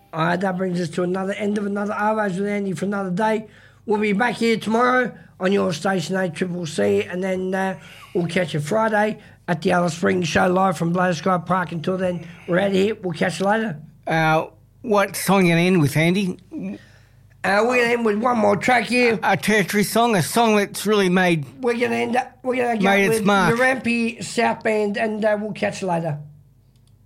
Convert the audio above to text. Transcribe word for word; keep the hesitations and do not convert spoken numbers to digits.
All right, that brings us to another end of another Arvos with Andy for another day. We'll be back here tomorrow on your station A C C C, and then uh, we'll catch you Friday at the Alice Springs Show live from Blair Sky Park. Until then, we're out of here. We'll catch you later. Uh, what song are you going to end with, Andy? Uh, we're going to end with one more track here. A tertiary song, a song that's really made... We're going to end up... We're going to go Made its with mark. the Rampy South Band, and uh, we'll catch you later.